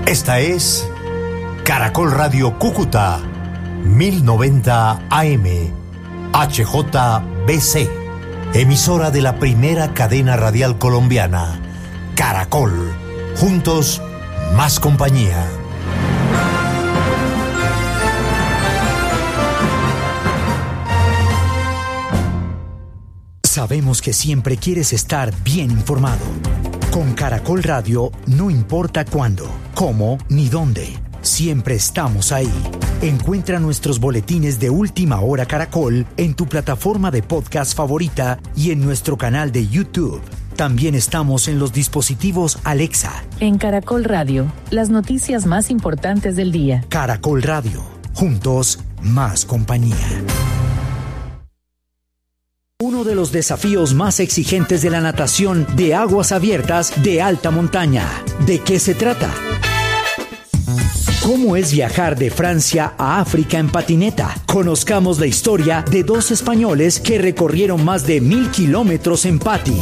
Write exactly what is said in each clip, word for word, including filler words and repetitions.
Esta es Caracol Radio Cúcuta, mil noventa A M, H J B C, emisora de la primera cadena radial colombiana, Caracol. Juntos, más compañía. Sabemos que siempre quieres estar bien informado. Con Caracol Radio, no importa cuándo, cómo ni dónde, siempre estamos ahí. Encuentra nuestros boletines de Última Hora Caracol en tu plataforma de podcast favorita y en nuestro canal de YouTube. También estamos en los dispositivos Alexa. En Caracol Radio, las noticias más importantes del día. Caracol Radio, juntos, más compañía. Uno de los desafíos más exigentes de la natación de aguas abiertas de alta montaña. ¿De qué se trata? ¿Cómo es viajar de Francia a África en patineta? Conozcamos la historia de dos españoles que recorrieron más de mil kilómetros en pati.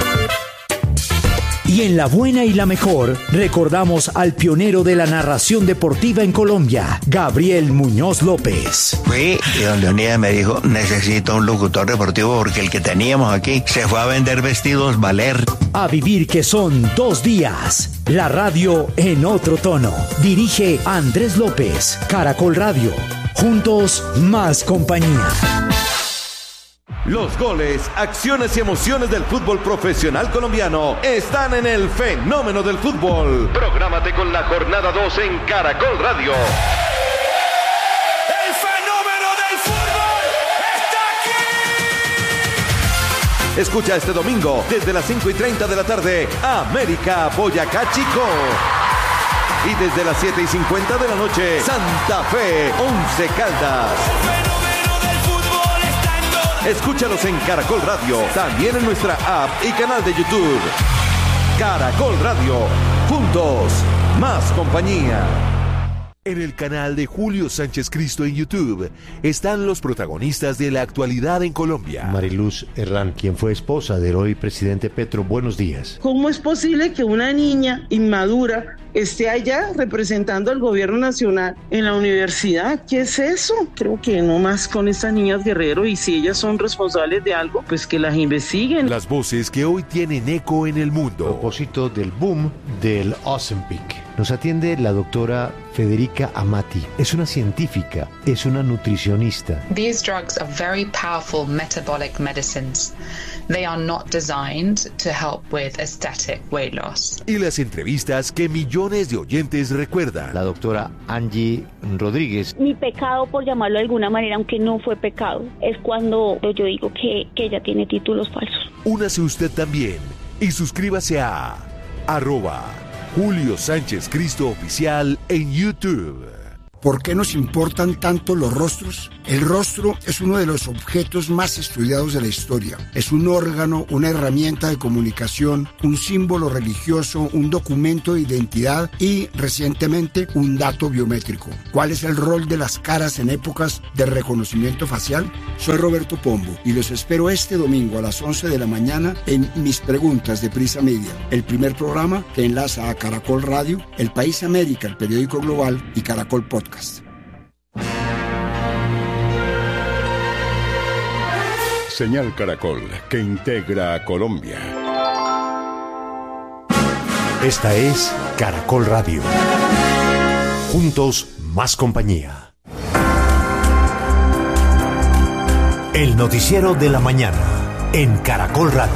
Y en La Buena y la Mejor, recordamos al pionero de la narración deportiva en Colombia, Gabriel Muñoz López. Fui y don Leonidas me dijo, necesito un locutor deportivo porque el que teníamos aquí se fue a vender vestidos Valer. A vivir que son dos días. La radio en otro tono. Dirige Andrés López, Caracol Radio. Juntos, más compañía. Los goles, acciones y emociones del fútbol profesional colombiano están en el fenómeno del fútbol. Prográmate con la jornada dos en Caracol Radio. ¡El fenómeno del fútbol está aquí! Escucha este domingo desde las cinco y treinta de la tarde América Boyacá Chico. Y desde las siete y cincuenta de la noche Santa Fe Once Caldas. Escúchalos en Caracol Radio, también en nuestra app y canal de YouTube. Caracol Radio, juntos, más compañía. En el canal de Julio Sánchez Cristo en YouTube están los protagonistas de la actualidad en Colombia. Mariluz Herrán, quien fue esposa del hoy presidente Petro, buenos días. ¿Cómo es posible que una niña inmadura esté allá representando al gobierno nacional en la universidad? ¿Qué es eso? Creo que no más con estas niñas Guerrero, y si ellas son responsables de algo, pues que las investiguen. Las voces que hoy tienen eco en el mundo. A propósito del boom del Ozempic, nos atiende la doctora Federica Amati. Es una científica, es una nutricionista. These drugs are very powerful metabolic medicines. They are not designed to help with aesthetic weight loss. Y las entrevistas que millones de oyentes recuerdan. La doctora Angie Rodríguez. Mi pecado, por llamarlo de alguna manera, aunque no fue pecado, es cuando yo digo que, que ella tiene títulos falsos. Únase usted también y suscríbase a arroba Julio Sánchez Cristo Oficial en YouTube. ¿Por qué nos importan tanto los rostros? El rostro es uno de los objetos más estudiados de la historia. Es un órgano, una herramienta de comunicación, un símbolo religioso, un documento de identidad y, recientemente, un dato biométrico. ¿Cuál es el rol de las caras en épocas de reconocimiento facial? Soy Roberto Pombo y los espero este domingo a las once de la mañana en Mis Preguntas de Prisa Media, el primer programa que enlaza a Caracol Radio, El País América, el periódico global, y Caracol Podcast. Señal Caracol, que integra a Colombia. Esta es Caracol Radio. Juntos, más compañía. El noticiero de la mañana en Caracol Radio.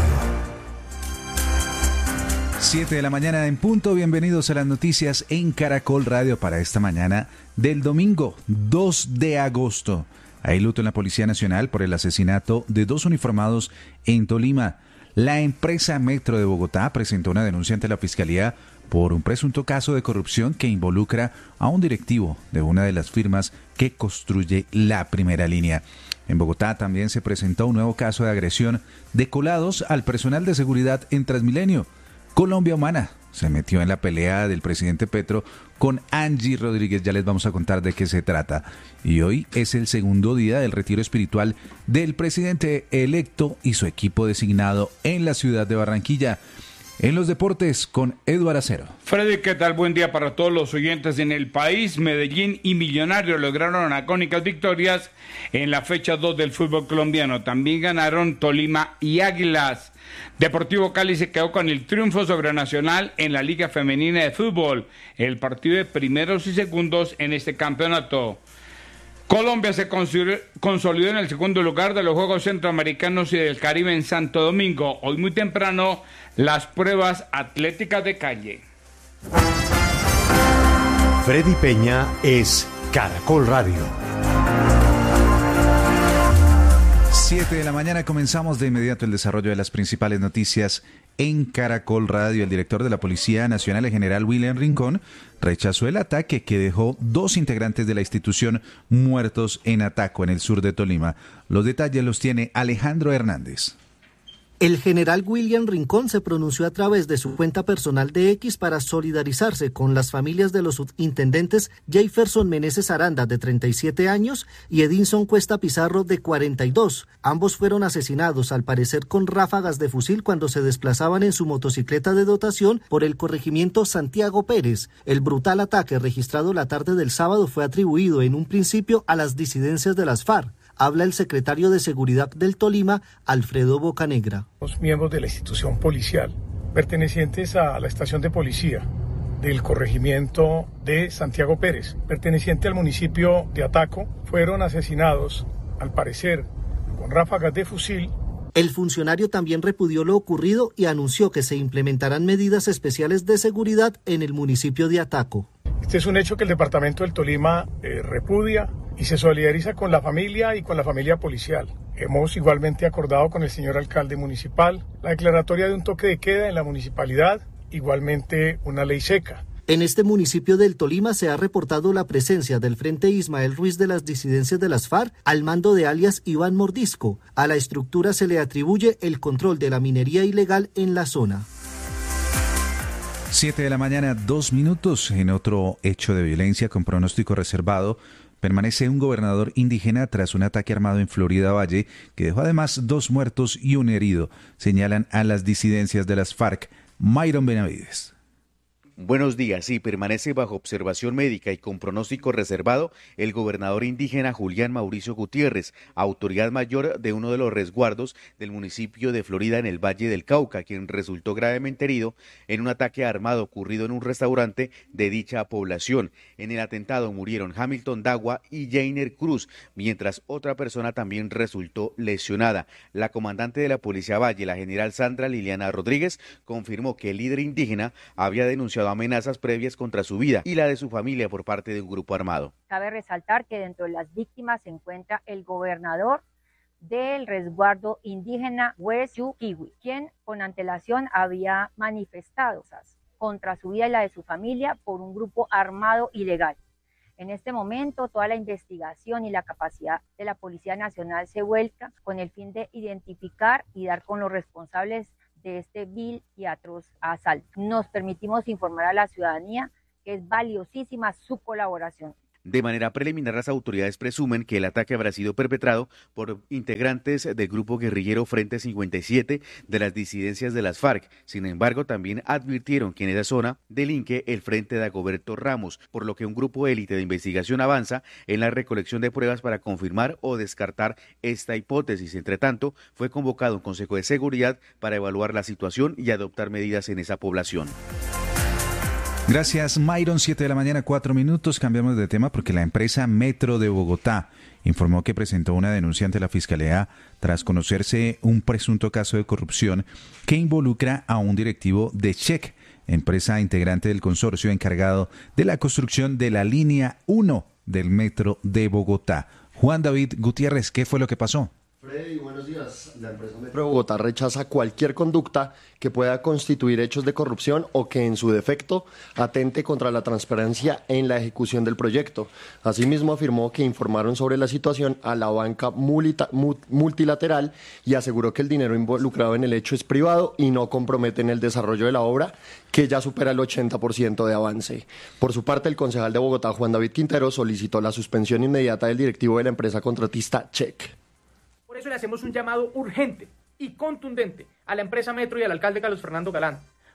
siete de la mañana en punto. Bienvenidos a las noticias en Caracol Radio para esta mañana del domingo dos de agosto. Hay luto en la Policía Nacional por el asesinato de dos uniformados en Tolima. La empresa Metro de Bogotá presentó una denuncia ante la Fiscalía por un presunto caso de corrupción que involucra a un directivo de una de las firmas que construye la primera línea. En Bogotá también se presentó un nuevo caso de agresión de colados al personal de seguridad en Transmilenio. Colombia Humana se metió en la pelea del presidente Petro con Angie Rodríguez. Ya les vamos a contar de qué se trata. Y hoy es el segundo día del retiro espiritual del presidente electo y su equipo designado en la ciudad de Barranquilla. En los deportes con Eduardo Acero. Freddy, ¿qué tal? Buen día para todos los oyentes en el país. Medellín y Millonarios lograron agónicas victorias en la fecha dos del fútbol colombiano. También ganaron Tolima y Águilas. Deportivo Cali se quedó con el triunfo sobre Nacional en la Liga Femenina de Fútbol, el partido de primeros y segundos en este campeonato. Colombia se consolidó en el segundo lugar de los Juegos Centroamericanos y del Caribe en Santo Domingo. Hoy muy temprano, las pruebas atléticas de calle. Freddy Peña es Caracol Radio. siete de la mañana comenzamos de inmediato el desarrollo de las principales noticias en Caracol Radio. El director de la Policía Nacional, el general William Rincón, rechazó el ataque que dejó dos integrantes de la institución muertos en Ataco, en el sur de Tolima. Los detalles los tiene Alejandro Hernández. El general William Rincón se pronunció a través de su cuenta personal de X para solidarizarse con las familias de los subintendentes Jefferson Meneses Aranda, de treinta y siete años, y Edinson Cuesta Pizarro, de cuarenta y dos. Ambos fueron asesinados, al parecer con ráfagas de fusil, cuando se desplazaban en su motocicleta de dotación por el corregimiento Santiago Pérez. El brutal ataque registrado la tarde del sábado fue atribuido en un principio a las disidencias de las FARC. Habla el secretario de Seguridad del Tolima, Alfredo Bocanegra. Los miembros de la institución policial, pertenecientes a la estación de policía del corregimiento de Santiago Pérez, perteneciente al municipio de Ataco, fueron asesinados, al parecer, con ráfagas de fusil. El funcionario también repudió lo ocurrido y anunció que se implementarán medidas especiales de seguridad en el municipio de Ataco. Este es un hecho que el departamento del Tolima eh, repudia y se solidariza con la familia y con la familia policial. Hemos igualmente acordado con el señor alcalde municipal la declaratoria de un toque de queda en la municipalidad, igualmente una ley seca. En este municipio del Tolima se ha reportado la presencia del Frente Ismael Ruiz de las disidencias de las FARC al mando de alias Iván Mordisco. A la estructura se le atribuye el control de la minería ilegal en la zona. siete de la mañana, dos minutos. En otro hecho de violencia con pronóstico reservado, permanece un gobernador indígena tras un ataque armado en Florida Valle que dejó además dos muertos y un herido, señalan a las disidencias de las FARC. Myron Benavides. Buenos días. Sí, permanece bajo observación médica y con pronóstico reservado el gobernador indígena Julián Mauricio Gutiérrez, autoridad mayor de uno de los resguardos del municipio de Florida en el Valle del Cauca, quien resultó gravemente herido en un ataque armado ocurrido en un restaurante de dicha población. En el atentado murieron Hamilton Dagua y Jainer Cruz, mientras otra persona también resultó lesionada. La comandante de la Policía Valle, la general Sandra Liliana Rodríguez, confirmó que el líder indígena había denunciado amenazas previas contra su vida y la de su familia por parte de un grupo armado. Cabe resaltar que dentro de las víctimas se encuentra el gobernador del resguardo indígena West Yukiwi, quien con antelación había manifestado contra su vida y la de su familia por un grupo armado ilegal. En este momento, toda la investigación y la capacidad de la Policía Nacional se vuelca con el fin de identificar y dar con los responsables de este vil y atroz asalto. Nos permitimos informar a la ciudadanía que es valiosísima su colaboración. De manera preliminar, las autoridades presumen que el ataque habrá sido perpetrado por integrantes del grupo guerrillero Frente cincuenta y siete de las disidencias de las FARC. Sin embargo, también advirtieron que en esa zona delinque el Frente de Dagoberto Ramos, por lo que un grupo élite de investigación avanza en la recolección de pruebas para confirmar o descartar esta hipótesis. Entre tanto, fue convocado un Consejo de Seguridad para evaluar la situación y adoptar medidas en esa población. Gracias, Myron. siete de la mañana, cuatro minutos. Cambiamos de tema porque la empresa Metro de Bogotá informó que presentó una denuncia ante la Fiscalía tras conocerse un presunto caso de corrupción que involucra a un directivo de Check, empresa integrante del consorcio encargado de la construcción de la línea uno del Metro de Bogotá. Juan David Gutiérrez, ¿qué fue lo que pasó? Freddy, buenos días. La empresa Metro de Bogotá rechaza cualquier conducta que pueda constituir hechos de corrupción o que en su defecto atente contra la transparencia en la ejecución del proyecto. Asimismo, afirmó que informaron sobre la situación a la banca multilateral y aseguró que el dinero involucrado en el hecho es privado y no compromete en el desarrollo de la obra, que ya supera el ochenta por ciento de avance. Por su parte, el concejal de Bogotá, Juan David Quintero, solicitó la suspensión inmediata del directivo de la empresa contratista Check. Por eso le hacemos un llamado urgente y contundente a la empresa Metro y al alcalde Carlos Fernando Galán,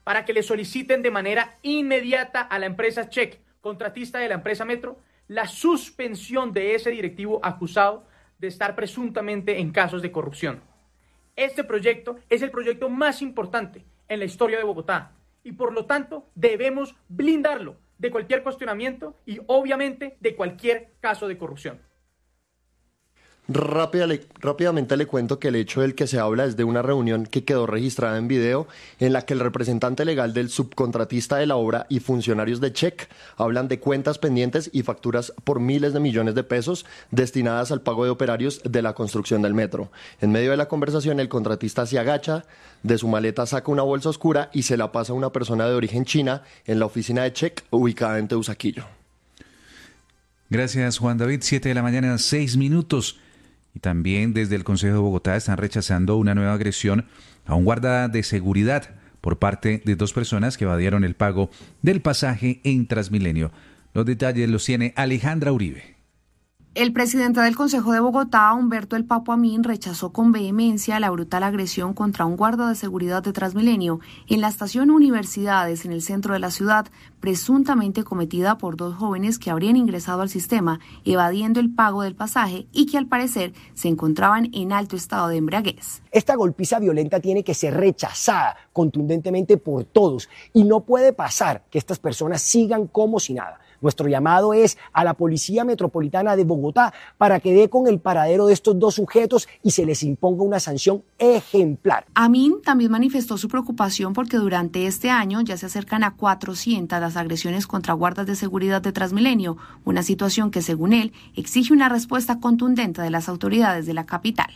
para que le soliciten de manera inmediata a la empresa Check, contratista de la empresa Metro, la suspensión de ese directivo acusado de estar presuntamente en casos de corrupción. Este proyecto es el proyecto más importante en la historia de Bogotá y por lo tanto debemos blindarlo de cualquier cuestionamiento y obviamente de cualquier caso de corrupción. Rápida, rápidamente le cuento que el hecho del que se habla es de una reunión que quedó registrada en video en la que el representante legal del subcontratista de la obra y funcionarios de Check hablan de cuentas pendientes y facturas por miles de millones de pesos destinadas al pago de operarios de la construcción del metro. En medio de la conversación el contratista se agacha, de su maleta saca una bolsa oscura y se la pasa a una persona de origen china en la oficina de Check ubicada en Teusaquillo. Gracias, Juan David. Siete de la mañana, seis minutos. Y también desde el Consejo de Bogotá están rechazando una nueva agresión a un guarda de seguridad por parte de dos personas que evadieron el pago del pasaje en Transmilenio. Los detalles los tiene Alejandra Uribe. El presidente del Consejo de Bogotá, Humberto El Papo Amin, rechazó con vehemencia la brutal agresión contra un guarda de seguridad de Transmilenio en la estación Universidades, en el centro de la ciudad, presuntamente cometida por dos jóvenes que habrían ingresado al sistema evadiendo el pago del pasaje y que al parecer se encontraban en alto estado de embriaguez. Esta golpiza violenta tiene que ser rechazada contundentemente por todos y no puede pasar que estas personas sigan como si nada. Nuestro llamado es a la Policía Metropolitana de Bogotá para que dé con el paradero de estos dos sujetos y se les imponga una sanción ejemplar. Amin también manifestó su preocupación porque durante este año ya se acercan a cuatrocientas las agresiones contra guardas de seguridad de Transmilenio, una situación que, según él, exige una respuesta contundente de las autoridades de la capital.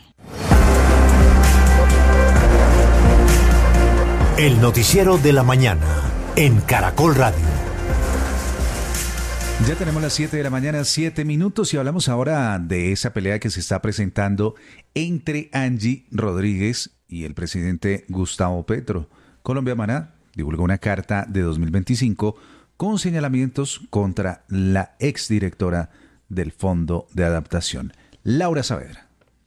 El noticiero de la mañana en Caracol Radio. Ya tenemos las siete de la mañana, siete minutos, y hablamos ahora de esa pelea que se está presentando entre Angie Rodríguez y el presidente Gustavo Petro. Colombia Maná divulgó una carta de dos mil veinticinco con señalamientos contra la exdirectora del Fondo de Adaptación, Laura Saavedra.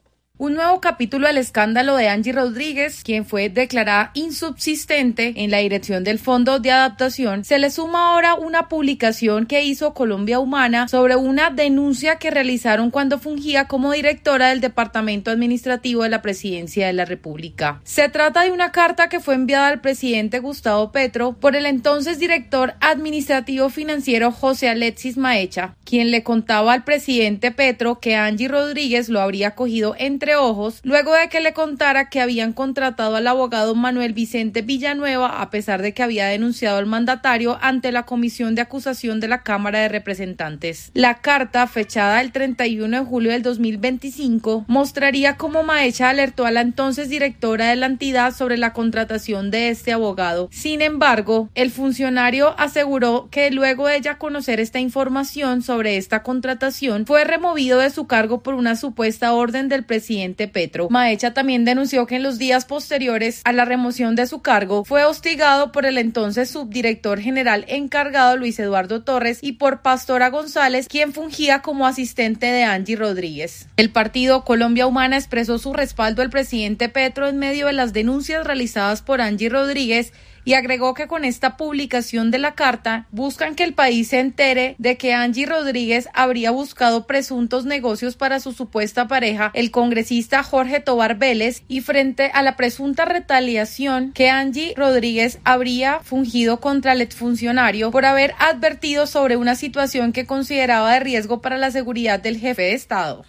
Un nuevo capítulo del escándalo de Angie Rodríguez, quien fue declarada insubsistente en la dirección del Fondo de Adaptación, se le suma ahora una publicación que hizo Colombia Humana sobre una denuncia que realizaron cuando fungía como directora del Departamento Administrativo de la Presidencia de la República. Se trata de una carta que fue enviada al presidente Gustavo Petro por el entonces director administrativo financiero José Alexis Maecha, quien le contaba al presidente Petro que Angie Rodríguez lo habría cogido entre ojos luego de que le contara que habían contratado al abogado Manuel Vicente Villanueva a pesar de que había denunciado al mandatario ante la Comisión de Acusación de la Cámara de Representantes. La carta, fechada el treinta y uno de julio del dos mil veinticinco, mostraría cómo Maecha alertó a la entonces directora de la entidad sobre la contratación de este abogado. Sin embargo, el funcionario aseguró que luego de ella conocer esta información sobre esta contratación, fue removido de su cargo por una supuesta orden del presidente Petro. Maecha también denunció que en los días posteriores a la remoción de su cargo fue hostigado por el entonces subdirector general encargado Luis Eduardo Torres y por Pastora González, quien fungía como asistente de Angie Rodríguez. El partido Colombia Humana expresó su respaldo al presidente Petro en medio de las denuncias realizadas por Angie Rodríguez y agregó que con esta publicación de la carta buscan que el país se entere de que Angie Rodríguez habría buscado presuntos negocios para su supuesta pareja, el congresista Jorge Tobar Vélez, y frente a la presunta retaliación que Angie Rodríguez habría fungido contra el exfuncionario por haber advertido sobre una situación que consideraba de riesgo para la seguridad del jefe de Estado.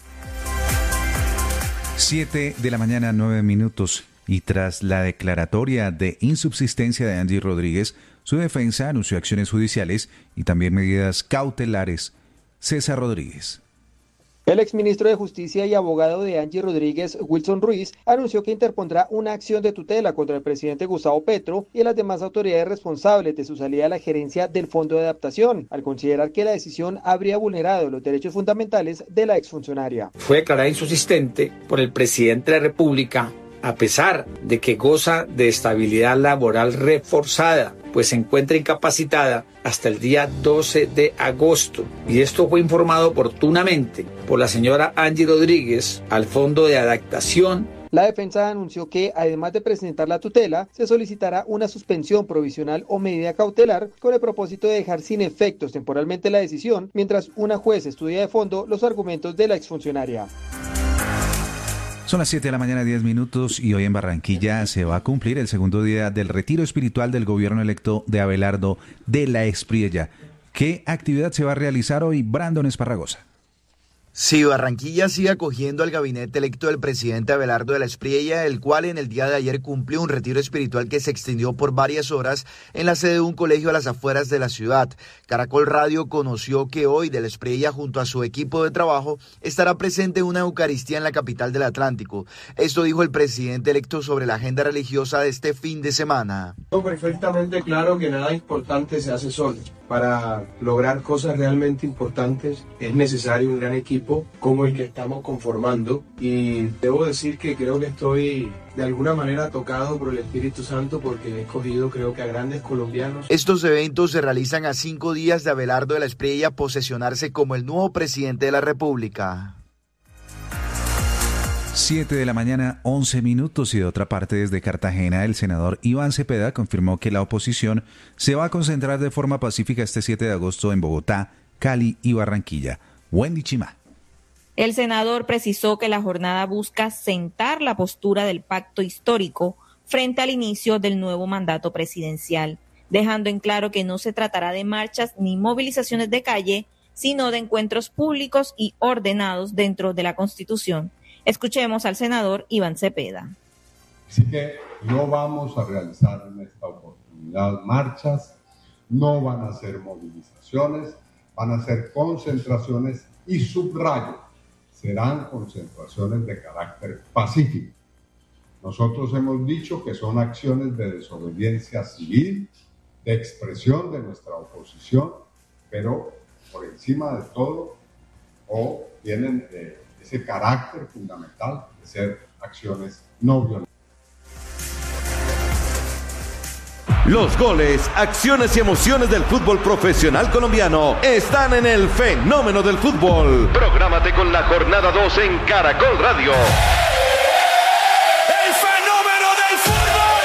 Siete de la mañana, nueve minutos. Y tras la declaratoria de insubsistencia de Angie Rodríguez, su defensa anunció acciones judiciales y también medidas cautelares. César Rodríguez. El exministro de Justicia y abogado de Angie Rodríguez, Wilson Ruiz, anunció que interpondrá una acción de tutela contra el presidente Gustavo Petro y las demás autoridades responsables de su salida a la gerencia del Fondo de Adaptación, al considerar que la decisión habría vulnerado los derechos fundamentales de la exfuncionaria. Fue declarada insubsistente por el presidente de la República, a pesar de que goza de estabilidad laboral reforzada, pues se encuentra incapacitada hasta el día doce de agosto. Y esto fue informado oportunamente por la señora Angie Rodríguez al Fondo de Adaptación La defensa anunció que, además de presentar la tutela, se solicitará una suspensión provisional o medida cautelar con el propósito de dejar sin efectos temporalmente la decisión, mientras una juez estudia de fondo los argumentos de la exfuncionaria. Son las siete de la mañana, diez minutos, y hoy en Barranquilla se va a cumplir el segundo día del retiro espiritual del gobierno electo de Abelardo de la Espriella. ¿Qué actividad se va a realizar hoy, Brandon Esparragosa? Sí, Barranquilla sigue acogiendo al gabinete electo del presidente Abelardo de la Espriella, el cual en el día de ayer cumplió un retiro espiritual que se extendió por varias horas en la sede de un colegio a las afueras de la ciudad. Caracol Radio conoció que hoy de la Espriella, junto a su equipo de trabajo, estará presente una Eucaristía en la capital del Atlántico. Esto dijo el presidente electo sobre la agenda religiosa de este fin de semana. Tengo perfectamente claro que nada importante se hace solo. Para lograr cosas realmente importantes es necesario un gran equipo como el que estamos conformando, y debo decir que creo que estoy de alguna manera tocado por el Espíritu Santo porque he escogido, creo que a grandes colombianos. Estos eventos se realizan a cinco días de Abelardo de la Espriella posesionarse como el nuevo presidente de la República. siete de la mañana, once minutos, y de otra parte desde Cartagena, el senador Iván Cepeda confirmó que la oposición se va a concentrar de forma pacífica este siete de agosto en Bogotá, Cali y Barranquilla. Wendy Chimá. El senador precisó que la jornada busca sentar la postura del pacto histórico frente al inicio del nuevo mandato presidencial, dejando en claro que no se tratará de marchas ni movilizaciones de calle, sino de encuentros públicos y ordenados dentro de la Constitución. Escuchemos al senador Iván Cepeda. Así que no vamos a realizar en esta oportunidad marchas, no van a ser movilizaciones, van a ser concentraciones y subrayo, serán concentraciones de carácter pacífico. Nosotros hemos dicho que son acciones de desobediencia civil, de expresión de nuestra oposición, pero por encima de todo, o tienen eh, ese carácter fundamental de ser acciones no violentas. Los goles, acciones y emociones del fútbol profesional colombiano están en el fenómeno del fútbol. Prográmate con la jornada dos en Caracol Radio. ¡El fenómeno del fútbol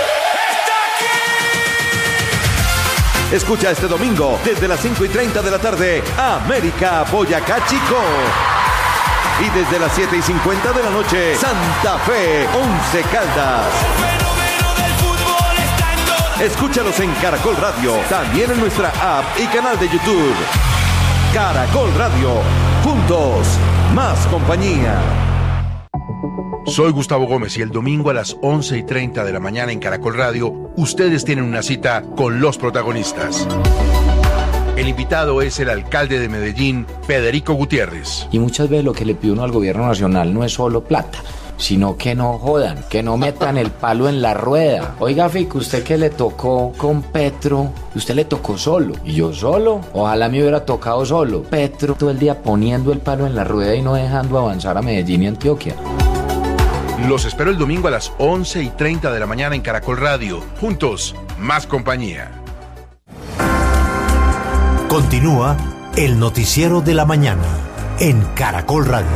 está aquí! Escucha este domingo desde las cinco y treinta de la tarde, América Boyacá Chico. Y desde las siete y cincuenta de la noche, Santa Fe Once Caldas. Escúchalos en Caracol Radio, también en nuestra app y canal de YouTube. Caracol Radio, juntos, más compañía. Soy Gustavo Gómez y el domingo a las once y treinta de la mañana en Caracol Radio, ustedes tienen una cita con los protagonistas. El invitado es el alcalde de Medellín, Federico Gutiérrez. Y muchas veces lo que le pide uno al gobierno nacional no es solo plata, sino que no jodan, que no metan el palo en la rueda. Oiga, Fico, usted que le tocó con Petro, usted le tocó solo. Y yo solo, ojalá me hubiera tocado solo. Petro todo el día poniendo el palo en la rueda y no dejando avanzar a Medellín y Antioquia. Los espero el domingo a las once y treinta de la mañana en Caracol Radio. Juntos, más compañía. Continúa el noticiero de la mañana en Caracol Radio.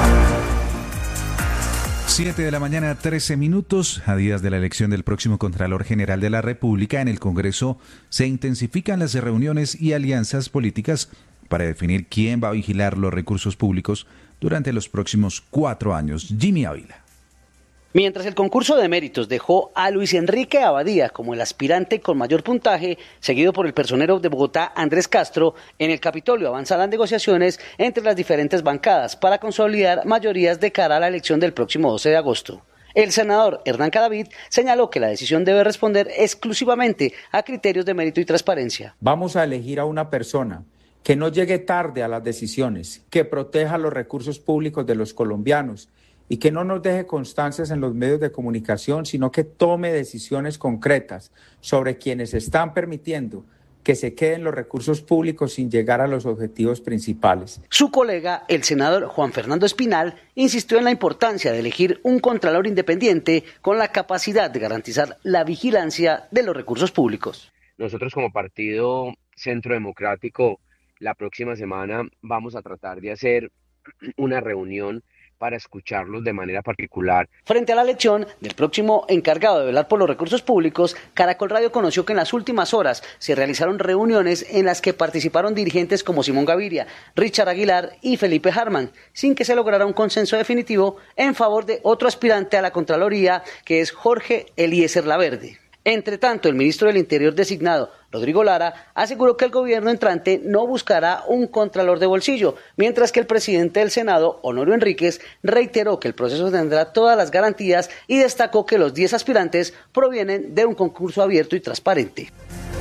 siete de la mañana, trece minutos. A días de la elección del próximo Contralor General de la República, en el Congreso se intensifican las reuniones y alianzas políticas para definir quién va a vigilar los recursos públicos durante los próximos cuatro años. Jimmy Ávila. Mientras el concurso de méritos dejó a Luis Enrique Abadía como el aspirante con mayor puntaje, seguido por el personero de Bogotá Andrés Castro, en el Capitolio avanzan las negociaciones entre las diferentes bancadas para consolidar mayorías de cara a la elección del próximo doce de agosto. El senador Hernán Cadavid señaló que la decisión debe responder exclusivamente a criterios de mérito y transparencia. Vamos a elegir a una persona que no llegue tarde a las decisiones, que proteja los recursos públicos de los colombianos, y que no nos deje constancias en los medios de comunicación, sino que tome decisiones concretas sobre quienes están permitiendo que se queden los recursos públicos sin llegar a los objetivos principales. Su colega, el senador Juan Fernando Espinal, insistió en la importancia de elegir un contralor independiente con la capacidad de garantizar la vigilancia de los recursos públicos. Nosotros como Partido Centro Democrático, la próxima semana vamos a tratar de hacer una reunión para escucharlos de manera particular. Frente a la elección del próximo encargado de velar por los recursos públicos, Caracol Radio conoció que en las últimas horas se realizaron reuniones en las que participaron dirigentes como Simón Gaviria, Richard Aguilar y Felipe Harman, sin que se lograra un consenso definitivo en favor de otro aspirante a la Contraloría, que es Jorge Eliezer Laverde. Entre tanto, el ministro del Interior designado, Rodrigo Lara, aseguró que el gobierno entrante no buscará un contralor de bolsillo, mientras que el presidente del Senado, Honorio Enríquez, reiteró que el proceso tendrá todas las garantías y destacó que los diez aspirantes provienen de un concurso abierto y transparente.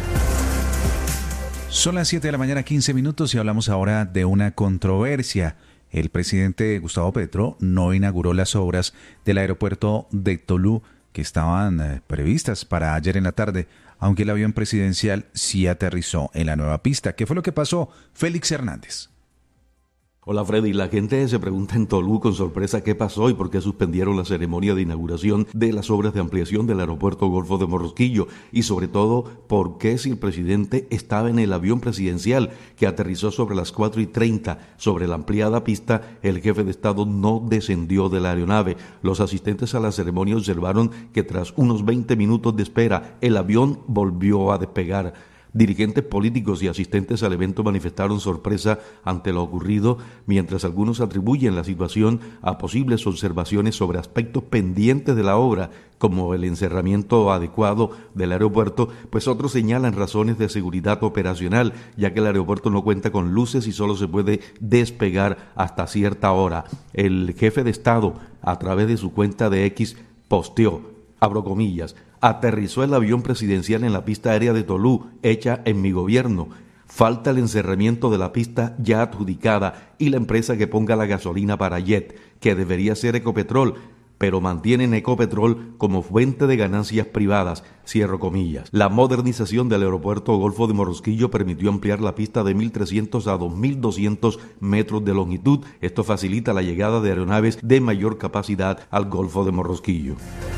Son las siete de la mañana, quince minutos, y hablamos ahora de una controversia. El presidente Gustavo Petro no inauguró las obras del aeropuerto de Tolú, que estaban eh, previstas para ayer en la tarde, aunque el avión presidencial sí aterrizó en la nueva pista. ¿Qué fue lo que pasó? Félix Hernández. Hola Freddy, la gente se pregunta en Tolú con sorpresa qué pasó y por qué suspendieron la ceremonia de inauguración de las obras de ampliación del aeropuerto Golfo de Morrosquillo y sobre todo por qué si el presidente estaba en el avión presidencial que aterrizó sobre las cuatro y treinta sobre la ampliada pista, el jefe de Estado no descendió de la aeronave. Los asistentes a la ceremonia observaron que tras unos veinte minutos de espera el avión volvió a despegar. Dirigentes políticos y asistentes al evento manifestaron sorpresa ante lo ocurrido, mientras algunos atribuyen la situación a posibles observaciones sobre aspectos pendientes de la obra, como el encerramiento adecuado del aeropuerto, pues otros señalan razones de seguridad operacional, ya que el aeropuerto no cuenta con luces y solo se puede despegar hasta cierta hora. El jefe de Estado, a través de su cuenta de X, posteó, abro comillas, aterrizó el avión presidencial en la pista aérea de Tolú, hecha en mi gobierno. Falta el encerramiento de la pista ya adjudicada y la empresa que ponga la gasolina para jet, que debería ser Ecopetrol, pero mantienen Ecopetrol como fuente de ganancias privadas, cierro comillas. La modernización del aeropuerto Golfo de Morrosquillo permitió ampliar la pista de mil trescientos a dos mil doscientos metros de longitud. Esto facilita la llegada de aeronaves de mayor capacidad al Golfo de Morrosquillo.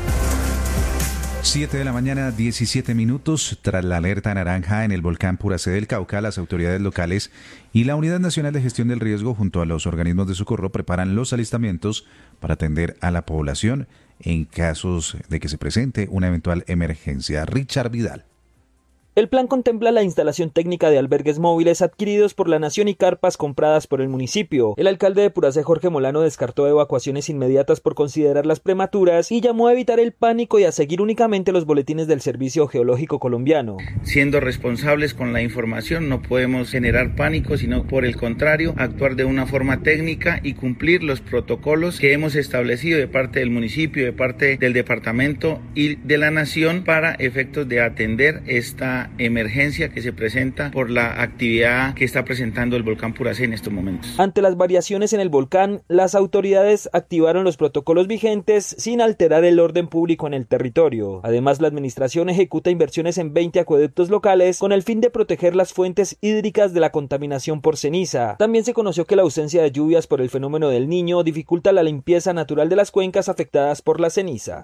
siete de la mañana, diecisiete minutos. Tras la alerta naranja en el volcán Puracé del Cauca, las autoridades locales y la Unidad Nacional de Gestión del Riesgo junto a los organismos de socorro preparan los alistamientos para atender a la población en casos de que se presente una eventual emergencia. Richard Vidal. El plan contempla la instalación técnica de albergues móviles adquiridos por la Nación y carpas compradas por el municipio. El alcalde de Puracé, Jorge Molano, descartó evacuaciones inmediatas por considerarlas prematuras y llamó a evitar el pánico y a seguir únicamente los boletines del Servicio Geológico Colombiano. Siendo responsables con la información, no podemos generar pánico, sino por el contrario, actuar de una forma técnica y cumplir los protocolos que hemos establecido de parte del municipio, de parte del departamento y de la Nación para efectos de atender esta emergencia que se presenta por la actividad que está presentando el volcán Puracé en estos momentos. Ante las variaciones en el volcán, las autoridades activaron los protocolos vigentes sin alterar el orden público en el territorio. Además, la administración ejecuta inversiones en veinte acueductos locales con el fin de proteger las fuentes hídricas de la contaminación por ceniza. También se conoció que la ausencia de lluvias por el fenómeno del Niño dificulta la limpieza natural de las cuencas afectadas por la ceniza.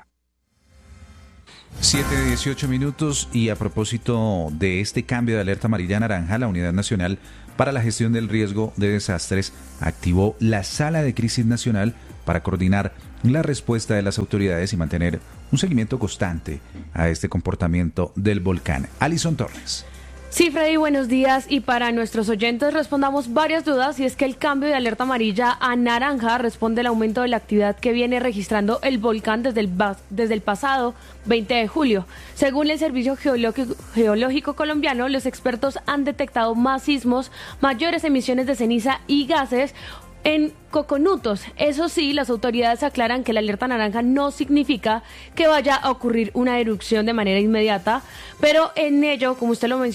siete dieciocho minutos, y a propósito de este cambio de alerta amarilla a naranja, la Unidad Nacional para la Gestión del Riesgo de Desastres activó la Sala de Crisis Nacional para coordinar la respuesta de las autoridades y mantener un seguimiento constante a este comportamiento del volcán. Alison Torres. Sí, Freddy, buenos días, y para nuestros oyentes respondamos varias dudas, y es que el cambio de alerta amarilla a naranja responde al aumento de la actividad que viene registrando el volcán desde el, desde el pasado veinte de julio. Según el Servicio Geológico, Geológico Colombiano, los expertos han detectado más sismos, mayores emisiones de ceniza y gases en Coconutos. Eso sí, las autoridades aclaran que la alerta naranja no significa que vaya a ocurrir una erupción de manera inmediata, pero en ello, como usted lo mencionó,